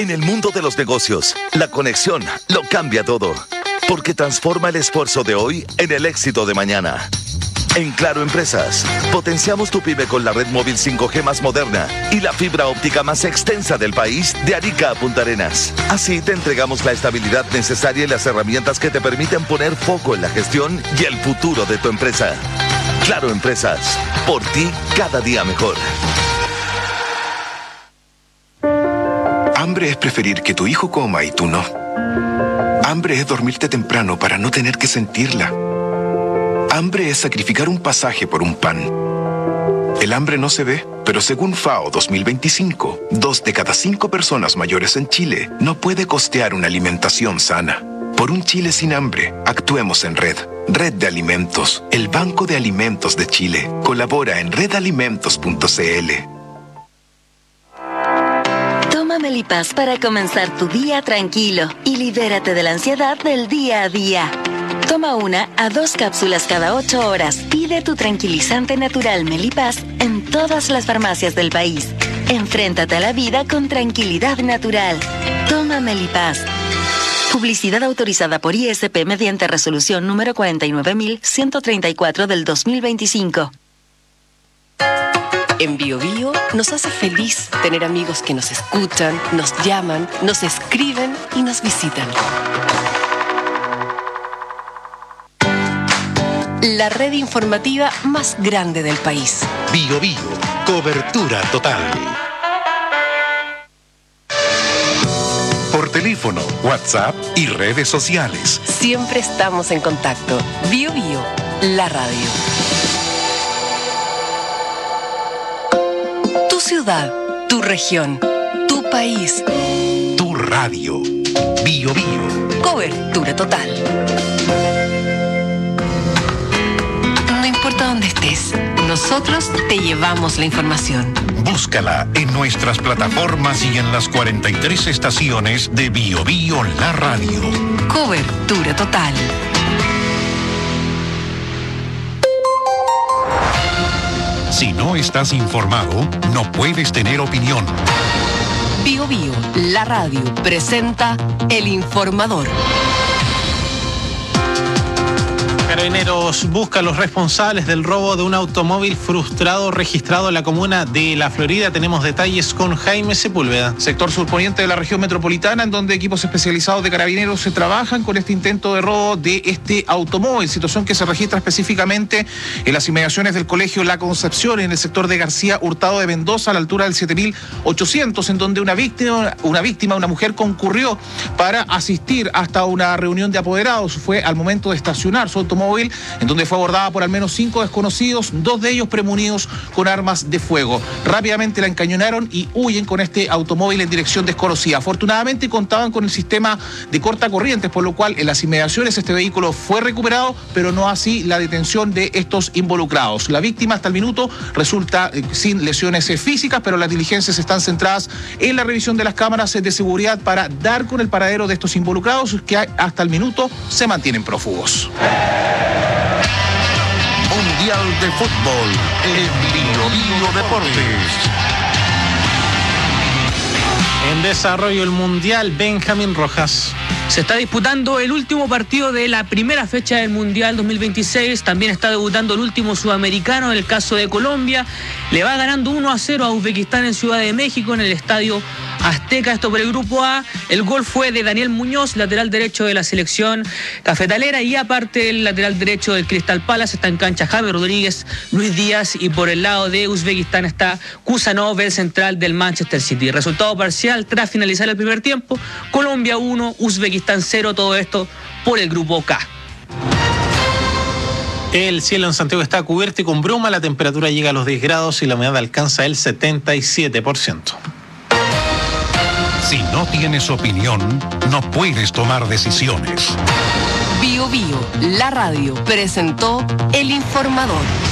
En el mundo de los negocios, la conexión lo cambia todo, porque transforma el esfuerzo de hoy en el éxito de mañana. En Claro Empresas, potenciamos tu pyme con la red móvil 5G más moderna y la fibra óptica más extensa del país de Arica a Punta Arenas. Así te entregamos la estabilidad necesaria y las herramientas que te permiten poner foco en la gestión y el futuro de tu empresa. Claro Empresas, por ti cada día mejor. Hambre es preferir que tu hijo coma y tú no. Hambre es dormirte temprano para no tener que sentirla. Hambre es sacrificar un pasaje por un pan. El hambre no se ve, pero según FAO 2025, 2 de cada 5 personas mayores en Chile no puede costear una alimentación sana. Por un Chile sin hambre, actuemos en red. Red de Alimentos, el Banco de Alimentos de Chile. Colabora en redalimentos.cl. Toma Melipaz para comenzar tu día tranquilo y libérate de la ansiedad del día a día. Toma 1 a 2 cápsulas cada 8 horas. Pide tu tranquilizante natural Melipaz en todas las farmacias del país. Enfréntate a la vida con tranquilidad natural. Toma Melipaz. Publicidad autorizada por ISP mediante resolución número 49.134 del 2025. En BioBio nos hace feliz tener amigos que nos escuchan, nos llaman, nos escriben y nos visitan. La red informativa más grande del país. BioBio, cobertura total. Por teléfono, WhatsApp y redes sociales. Siempre estamos en contacto. BioBio, la radio. Tu ciudad, tu región, tu país. Tu radio. BioBio. Cobertura total. No importa dónde estés, nosotros te llevamos la información. Búscala en nuestras plataformas y en las 43 estaciones de BioBio La Radio. Cobertura total. Si no estás informado, no puedes tener opinión. BioBio, la radio, presenta El Informador. Carabineros busca a los responsables del robo de un automóvil frustrado registrado en la comuna de La Florida. Tenemos detalles con Jaime Sepúlveda. Sector surponiente de la región metropolitana, en donde equipos especializados de carabineros se trabajan con este intento de robo de este automóvil, situación que se registra específicamente en las inmediaciones del Colegio La Concepción, en el sector de García Hurtado de Mendoza, a la altura del 7800, en donde una mujer concurrió para asistir hasta una reunión de apoderados. Fue al momento de estacionar su automóvil, en donde fue abordada por al menos 5 desconocidos, 2 de ellos premunidos con armas de fuego. Rápidamente la encañonaron y huyen con este automóvil en dirección desconocida. Afortunadamente contaban con el sistema de cortacorrientes, por lo cual en las inmediaciones este vehículo fue recuperado, pero no así la detención de estos involucrados. La víctima hasta el minuto resulta sin lesiones físicas, pero las diligencias están centradas en la revisión de las cámaras de seguridad para dar con el paradero de estos involucrados, que hasta el minuto se mantienen prófugos. Mundial de Fútbol en BioBio Deportes. En desarrollo el Mundial, Benjamín Rojas. Se está disputando el último partido de la primera fecha del Mundial 2026. También está debutando el último sudamericano en el caso de Colombia. Le va ganando 1-0 a Uzbekistán en Ciudad de México, en el Estadio Azteca. Esto por el grupo A. El gol fue de Daniel Muñoz, lateral derecho de la selección cafetalera. Y aparte el lateral derecho del Crystal Palace está en cancha James Rodríguez, Luis Díaz. Y por el lado de Uzbekistán está Kusanov, el central del Manchester City. Resultado parcial tras finalizar el primer tiempo: Colombia 1, Uzbekistán 0, todo esto por el grupo K. El cielo en Santiago está cubierto y con bruma, la temperatura llega a los 10 grados y la humedad alcanza el 77%. Si no tienes opinión, no puedes tomar decisiones. BioBio, la radio, presentó El Informador.